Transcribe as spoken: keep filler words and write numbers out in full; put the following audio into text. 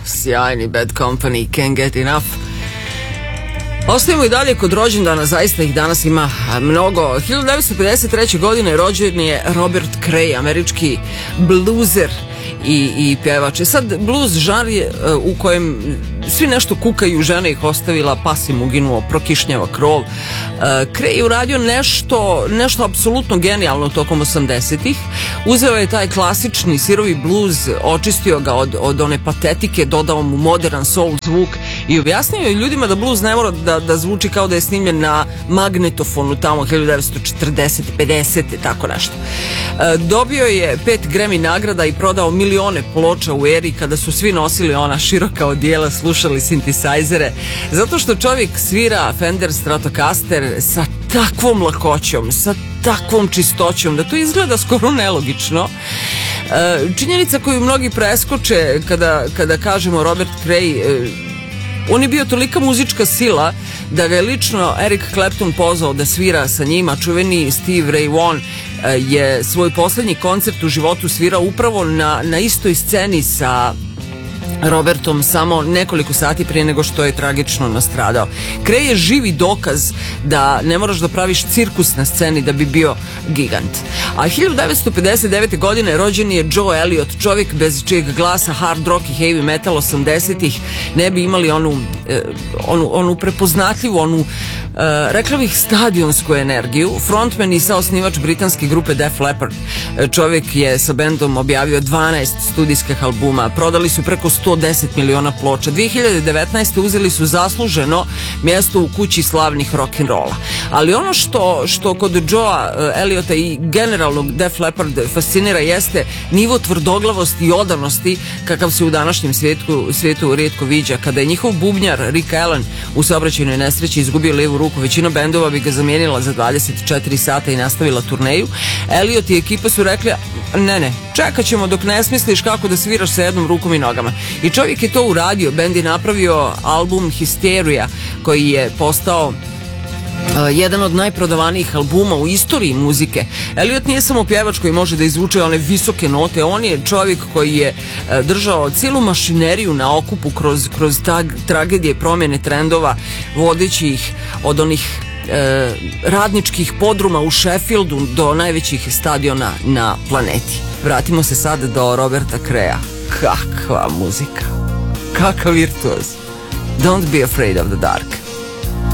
sjajni Bad Company, Can't Get Enough. Ostajemo i dalje kod rođendana, zaista ih danas ima mnogo. hiljadu devetsto pedeset treće. godine rođen je Robert Cray, američki bluzer i, i pjevač. Sad, blues žanr je uh, u kojem svi nešto kukaju, žena ih ostavila, pas im uginuo, prokišnjava krov. Uh, Cray je uradio nešto, nešto apsolutno genijalno tokom osamdesetih. Uzeo je taj klasični sirovi blues, očistio ga od, od one patetike, dodao mu modern soul zvuk i objasnio je ljudima da blues ne mora da, da zvuči kao da je snimljen na magnetofonu tamo hiljadu devetsto četrdeset, pedeset, tako nešto. Uh, dobio je pet Grammy nagrada i prodao milione ploča u eri kada su svi nosili ona široka odijela, slušali sintisajzere, zato što čovjek svira Fender Stratocaster sa takvom lakoćom, sa takvom čistoćom, da to izgleda skoro nelogično. E, činjenica koju mnogi preskoče kada, kada kažemo Robert Cray, e, on je bio tolika muzička sila da ga je lično Eric Clapton pozvao da svira sa njima. Čuveni Steve Ray Vaughan je svoj posljednji koncert u životu svirao upravo na, na istoj sceni sa Robertom samo nekoliko sati prije nego što je tragično nastradao. Cray je živi dokaz da ne moraš da praviš cirkus na sceni da bi bio gigant. A hiljadu devetsto pedeset devete. godine rođen je Joe Elliott, čovjek bez čijeg glasa hard rock i heavy metal osamdesetih ne bi imali onu, eh, onu, onu prepoznatljivu, onu Uh, rekla bih stadionsku energiju. Frontman i saosnivač britanske grupe Def Leppard. Čovjek je sa bendom objavio dvanaest studijskih albuma, prodali su preko sto deset miliona ploča. dve hiljade devetnaeste. uzeli su zasluženo mjesto u kući slavnih rock'n'rolla. Ali ono što, što kod Joea Elliotta i generalno Def Leppard fascinira jeste nivo tvrdoglavosti i odanosti kakav se u današnjem svijetu, svijetu rijetko viđa. Kada je njihov bubnjar Rick Allen u saobraćajnoj nesreći izgubio lijevu ruku, većina bendova bi ga zamijenila za dvadeset četiri sata i nastavila turneju. Elliott i ekipa su rekli, ne ne, čekat ćemo dok ne smisliš kako da sviraš sa jednom rukom i nogama. I čovjek je to uradio. Bend je napravio album Hysteria koji je postao Uh, jedan od najprodavanijih albuma u istoriji muzike. Elliott nije samo pjevač koji može da izvuče one visoke note, on je čovjek koji je uh, držao cijelu mašineriju na okupu kroz, kroz tag, tragedije, promjene trendova, vodeći ih od onih uh, radničkih podruma u Sheffieldu do najvećih stadiona na planeti. Vratimo se sad do Roberta Craya. Kakva muzika, kakav virtuoz. Don't be afraid of the dark.